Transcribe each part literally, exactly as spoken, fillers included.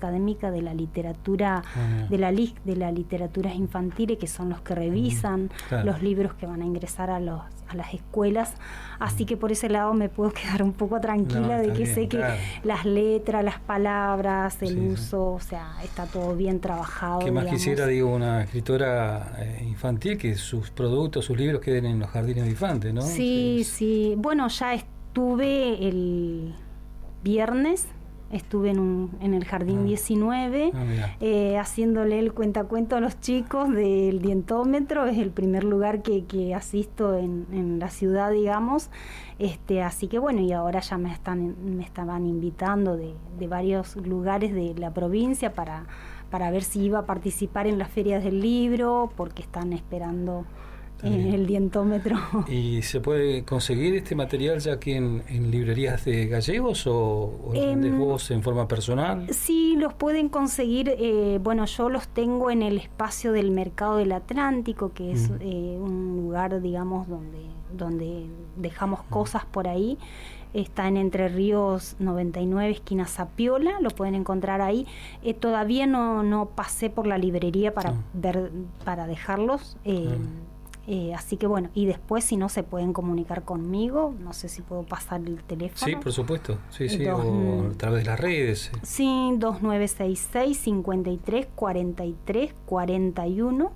Académica de la Literatura, ah, de la L I C, de las literaturas infantiles, que son los que revisan uh-huh. claro. los libros que van a ingresar a los a las escuelas, así que por ese lado me puedo quedar un poco tranquila no, de que bien, sé claro. que las letras, las palabras, el sí, uso, sí. o sea, está todo bien trabajado. ¿Qué más digamos. quisiera, digo, una escritora eh, infantil que sus productos, sus libros queden en los jardines de infantes, ¿no? Sí, sí, sí. Bueno, ya estuve el viernes, estuve en, un, en el Jardín ah. diecinueve, ah, eh, haciéndole el cuentacuento a los chicos del dientómetro. Es el primer lugar que, que asisto en, en la ciudad, digamos. Este, así que bueno, y ahora ya me están me estaban invitando de, de varios lugares de la provincia para, para ver si iba a participar en las ferias del libro, porque están esperando en el dientómetro. ¿Y se puede conseguir este material ya aquí en, en librerías de gallegos o, o lo vendés eh, vos en forma personal? Sí, los pueden conseguir. Eh, bueno, yo los tengo en el espacio del Mercado del Atlántico, que es mm. eh, un lugar, digamos, donde, donde dejamos mm. cosas por ahí. Está en Entre Ríos noventa y nueve, esquina Zapiola, lo pueden encontrar ahí. Eh, todavía no, no pasé por la librería para, mm. ver, para dejarlos. Eh, mm. Eh, así que bueno, y después si no se pueden comunicar conmigo, no sé si puedo pasar el teléfono. Sí, por supuesto, sí, sí, dos, o a través de las redes. Sí, dos nueve seis seis, cinco tres, cuatro tres, cuatro uno.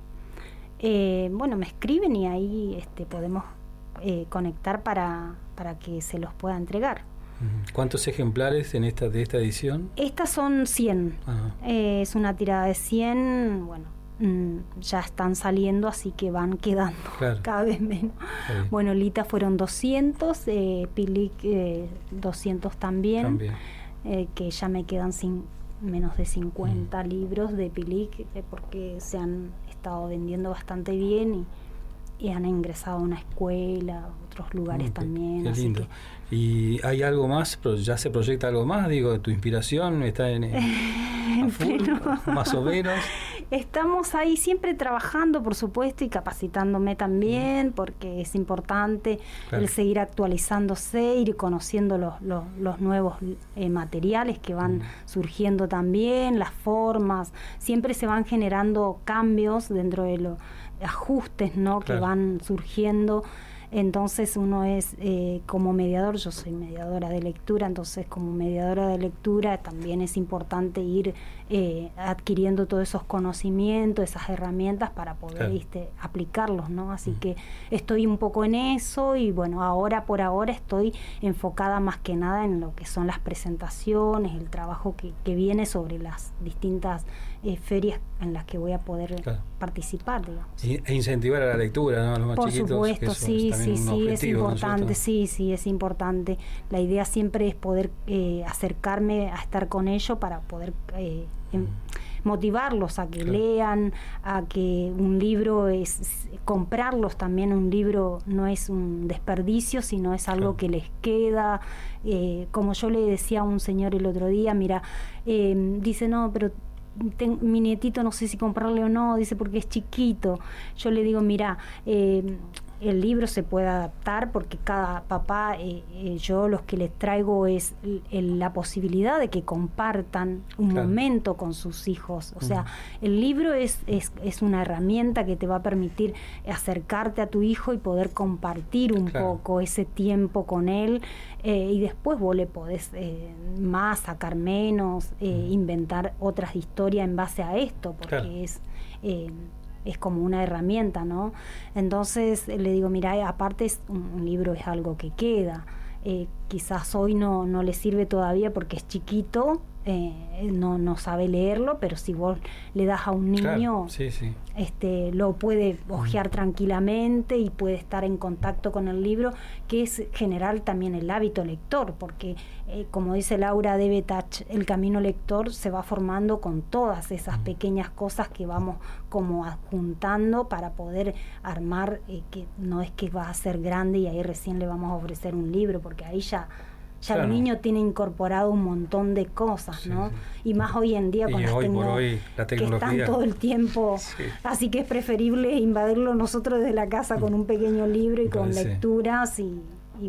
Eh, bueno, me escriben y ahí este, podemos eh, conectar para, para que se los pueda entregar. ¿Cuántos ejemplares en esta de esta edición? Estas son cien, eh, es una tirada de cien, bueno. Mm, ya están saliendo, así que van quedando claro. cada vez menos. Bueno, Lita fueron doscientos, eh, Pilic eh, doscientos también, también. Eh, que ya me quedan sin menos de cincuenta mm. libros de Pilic, eh, porque se han estado vendiendo bastante bien y, y han ingresado a una escuela, a otros lugares mm, también. Qué así lindo. Que, ¿y hay algo más? ¿Ya se proyecta algo más? Digo, ¿tu inspiración está en, en a full, más o menos? Estamos ahí siempre trabajando, por supuesto, y capacitándome también, porque es importante claro. el seguir actualizándose, ir conociendo los, los, los nuevos eh, materiales que van mm. surgiendo también, las formas. Siempre se van generando cambios dentro de los ajustes, ¿no? Claro. que van surgiendo. Entonces uno es eh, como mediador, yo soy mediadora de lectura, entonces como mediadora de lectura también es importante ir eh, adquiriendo todos esos conocimientos, esas herramientas para poder claro. este, aplicarlos, ¿no? Así mm. que estoy un poco en eso y bueno, ahora por ahora estoy enfocada más que nada en lo que son las presentaciones, el trabajo que, que viene sobre las distintas eh, ferias en las que voy a poder claro. participar, digamos. Y, e incentivar a la lectura, ¿no? A los más por chiquitos. Por supuesto, sí, sí, sí, es importante, sí, sí, es importante. La idea siempre es poder eh, acercarme a estar con ellos para poder eh, em, motivarlos a que claro. lean, a que un libro es, comprarlos también, un libro no es un desperdicio, sino es algo claro. que les queda. Eh, como yo le decía a un señor el otro día, mira, eh, dice, no, pero Ten, mi nietito no sé si comprarle o no, dice porque es chiquito. Yo le digo, mira, eh, el libro se puede adaptar porque cada papá, eh, eh, yo los que les traigo es el, la posibilidad de que compartan un claro. momento con sus hijos. O uh-huh. sea, el libro es, es, es una herramienta que te va a permitir acercarte a tu hijo y poder compartir un claro. poco ese tiempo con él, eh, y después vos le podés eh, más, sacar menos, eh, uh-huh. inventar otras historias en base a esto, porque claro. es... Eh, es como una herramienta, ¿no? Entonces le digo, mira, aparte es, un, un libro es algo que queda, eh, quizás hoy no, no le sirve todavía porque es chiquito, eh, no, no sabe leerlo, pero si vos le das a un niño, claro, sí, sí. este, lo puede hojear mm. tranquilamente y puede estar en contacto con el libro, que es generar también el hábito lector, porque eh, como dice Laura de Betach, el camino lector se va formando con todas esas mm. pequeñas cosas que vamos como adjuntando para poder armar, eh, que no es que va a ser grande y ahí recién le vamos a ofrecer un libro, porque ahí ya ya claro. el niño tiene incorporado un montón de cosas, sí, ¿no? Sí. Y más hoy en día con las hoy tecno- hoy, la tecnología que están todo el tiempo, sí. así que es preferible invadirlo nosotros desde la casa con un pequeño libro y con lecturas y, y bueno,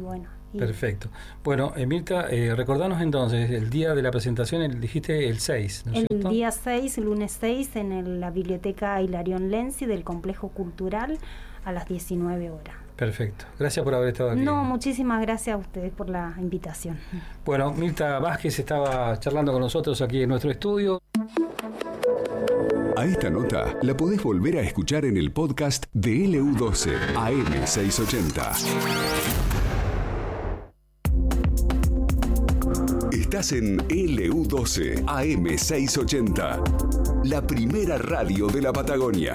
Perfecto. Bueno, eh, Mirta, eh, recordanos entonces, el día de la presentación, el, dijiste el seis, ¿no es El cierto? día seis, lunes seis, en el, la Biblioteca Hilarión Lenzi del Complejo Cultural a las diecinueve horas. Perfecto. Gracias por haber estado aquí. No, muchísimas gracias a ustedes por la invitación. Bueno, Mirta Vázquez estaba charlando con nosotros aquí en nuestro estudio. A esta nota la podés volver a escuchar en el podcast de L U doce A M seiscientos ochenta. Estás en L U doce A M seiscientos ochenta, la primera radio de la Patagonia.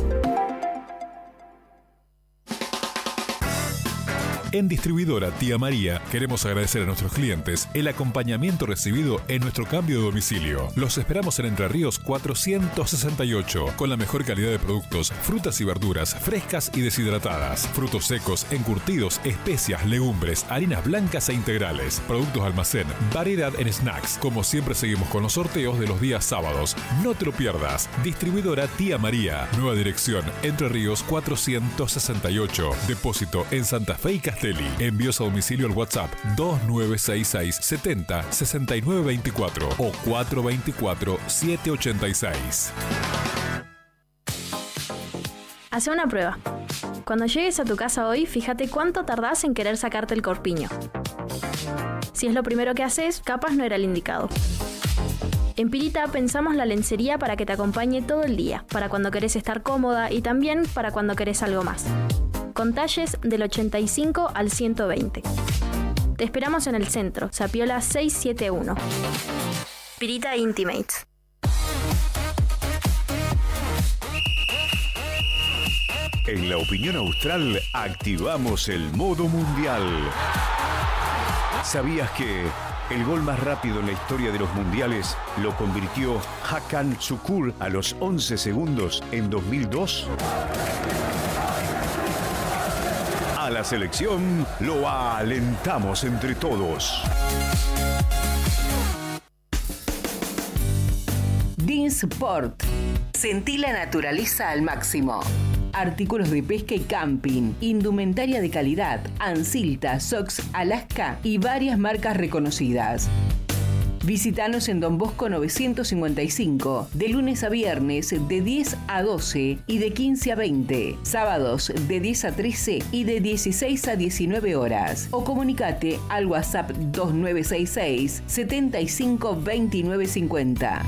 En Distribuidora Tía María queremos agradecer a nuestros clientes el acompañamiento recibido en nuestro cambio de domicilio. Los esperamos en Entre Ríos cuatrocientos sesenta y ocho, con la mejor calidad de productos, frutas y verduras frescas y deshidratadas, frutos secos, encurtidos, especias, legumbres, harinas blancas e integrales, productos almacén, variedad en snacks. Como siempre seguimos con los sorteos de los días sábados. No te lo pierdas. Distribuidora Tía María. Nueva dirección, Entre Ríos cuatrocientos sesenta y ocho. Depósito en Santa Fe y Castelli. Envíos a domicilio al WhatsApp dos nueve seis seis setenta sesenta y nueve veinticuatro o cuatro veinticuatro siete ochenta y seis. Hace una prueba. Cuando llegues a tu casa hoy, fíjate cuánto tardás en querer sacarte el corpiño. Si es lo primero que haces, capaz no era el indicado. En Pirita pensamos la lencería para que te acompañe todo el día, para cuando querés estar cómoda y también para cuando querés algo más. Con talles del ochenta y cinco al ciento veinte. Te esperamos en el centro, Zapiola seiscientos setenta y uno. Pirita Intimates. En la opinión austral activamos el modo mundial. ¿Sabías que el gol más rápido en la historia de los mundiales lo convirtió Hakan Şükür a los once segundos en dos mil dos? A la selección lo alentamos entre todos. Dinsport. Sentí la naturaleza al máximo. Artículos de pesca y camping, indumentaria de calidad, Ansilta, Sox, Alaska y varias marcas reconocidas. Visítanos en Don Bosco novecientos cincuenta y cinco, de lunes a viernes de diez a doce y de quince a veinte, sábados de diez a trece y de dieciséis a diecinueve horas. O comunicate al WhatsApp dos nueve seis seis setenta y cinco veintinueve cincuenta.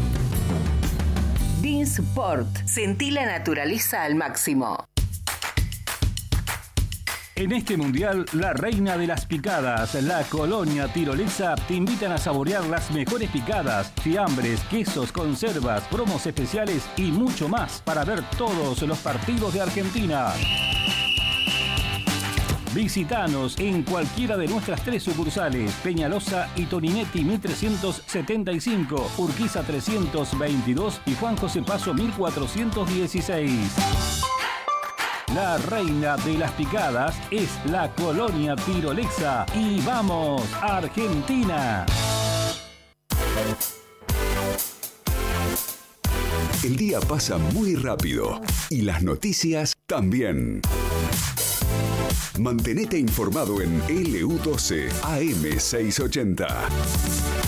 Dinsport. Sentí la naturaleza al máximo. En este mundial, la reina de las picadas, la colonia tirolesa, te invitan a saborear las mejores picadas, fiambres, quesos, conservas, promos especiales y mucho más para ver todos los partidos de Argentina. Visítanos en cualquiera de nuestras tres sucursales, Peñalosa y Toninetti mil trescientos setenta y cinco, Urquiza trescientos veintidós y Juan José Paso mil cuatrocientos dieciséis. La reina de las picadas es la colonia tirolesa. ¡Y vamos, Argentina! El día pasa muy rápido y las noticias también. Mantenete informado en L U doce A M seiscientos ochenta.